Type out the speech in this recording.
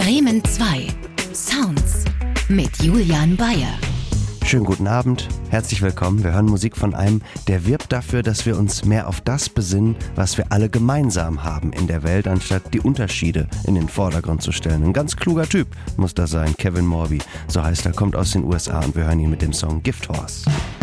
Bremen 2 Sounds mit Julian Bayer. Schönen guten Abend, herzlich willkommen. Wir hören Musik von einem, der wirbt dafür, dass wir uns mehr auf das besinnen, was wir alle gemeinsam haben in der Welt, anstatt die Unterschiede in den Vordergrund zu stellen. Ein ganz kluger Typ muss das sein, Kevin Morby. So heißt er, kommt aus den USA und wir hören ihn mit dem Song Gift Horse.